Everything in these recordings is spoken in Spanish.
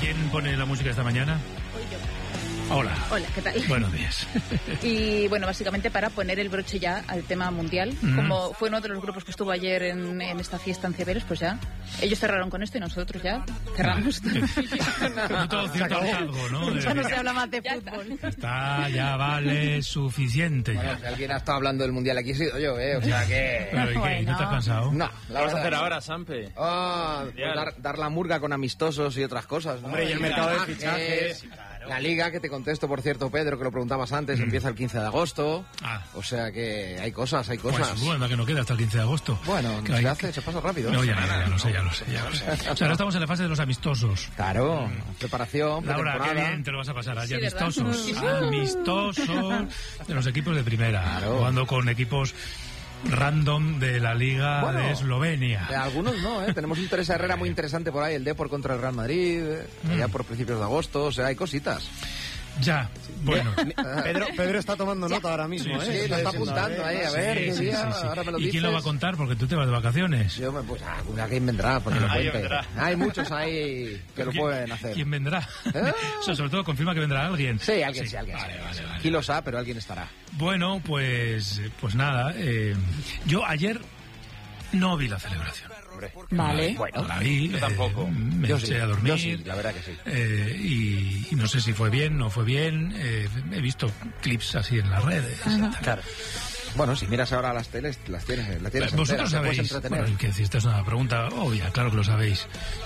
¿Quién pone la música esta mañana? Hoy yo. Hola. Hola, ¿qué tal? Buenos días. Y bueno, básicamente para poner el broche ya al tema mundial. Como fue uno de los grupos que estuvo ayer en esta fiesta en Cibeles, pues ya ellos cerraron con esto y nosotros ya cerramos. No todo cierto algo, ¿no? Ya no se habla más de fútbol. Está, ya vale suficiente. Bueno, si alguien ha estado hablando del mundial aquí he sido yo, o sea que... Pero, ¿y qué? ¿No te has cansado? No, ¿Qué vas a hacer ahora, Sampe? Dar la murga con amistosos y otras cosas, ¿no? Hombre, y el mercado de fichajes... La Liga, que te contesto, por cierto, Pedro, que lo preguntabas antes, empieza el 15 de agosto. Ah. O sea que hay cosas. Pues bueno, que no queda hasta el 15 de agosto. Bueno, se pasa rápido. No, ya lo sé. O sea, ahora estamos en la fase de los amistosos. Claro, preparación, Laura, qué bien te lo vas a pasar. Hay amistosos de los equipos de primera. Claro. Jugando con equipos random de la Liga de Eslovenia. Algunos no, Tenemos un Teresa Herrera muy interesante por ahí, el Depor contra el Real Madrid, ya por principios de agosto, o sea, hay cositas. Ya, bueno. Pedro está tomando nota ahora mismo, Sí, lo está apuntando ahí, a ver qué día, ahora me lo ¿Y dices. quién lo va a contar? Porque tú te vas de vacaciones. Yo alguien vendrá, porque lo cuente. vendrá. Hay muchos ahí que lo pueden hacer. ¿Quién vendrá? Sobre todo confirma que vendrá alguien. Sí, alguien. Vale. Kilos A, pero alguien estará. Bueno, pues nada. Yo ayer no vi la celebración. Vale. Bueno, la vi. Yo tampoco. Me eché a dormir. Yo sí, la verdad que sí. Y no sé si fue bien, no fue bien. He visto clips así en las redes. Claro. Bueno, si miras ahora las teles, la tienes Vosotros enteras, sabéis. te puedes entretener. Bueno, que decir, esta es una pregunta obvia, claro que lo sabéis.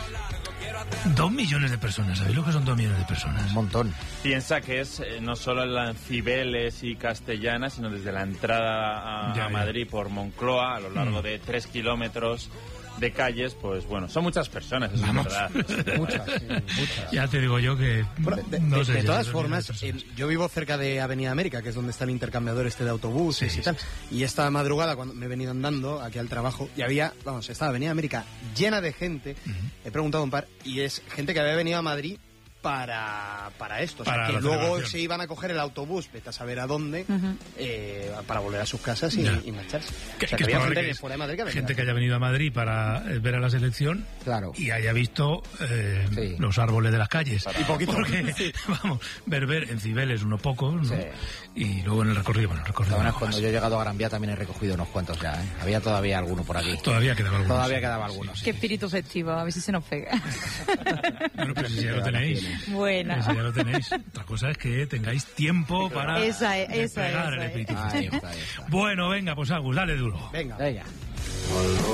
2 millones de personas, ¿sabéis lo que son 2 millones de personas? Un montón. Piensa que es no solo en Cibeles y Castellana, sino desde la entrada a Madrid por Moncloa, a lo largo de 3 kilómetros de calles, pues bueno, son muchas personas, eso es verdad. Muchas. Ya te digo yo que... Bueno, no sé de si todas son formas, yo vivo cerca de Avenida América, que es donde está el intercambiador de autobuses y tal. Y esta madrugada, cuando me he venido andando aquí al trabajo, y estaba Avenida América llena de gente. He preguntado un par, y es gente que había venido a Madrid para esto, o sea, que luego se iban a coger el autobús, vete a saber a dónde, para volver a sus casas y marcharse. Que había gente de fuera de Madrid que haya venido a Madrid para ver a la selección, claro, y haya visto los árboles de las calles. Y poquito. Porque, vamos, ver en Cibeles unos pocos, ¿no? Sí. Y luego en el recorrido, cuando yo he llegado a Gran Vía también he recogido unos cuantos ya, Había todavía alguno por aquí. Todavía quedaba algunos. Qué espíritu festivo, a ver si se nos pega. Bueno, pero si ya lo tenéis. Bueno. Si ya lo tenéis. Otra cosa es que tengáis tiempo para despegar el espíritu festivo. Ahí está. Bueno, venga, pues Agus, dale duro. Venga.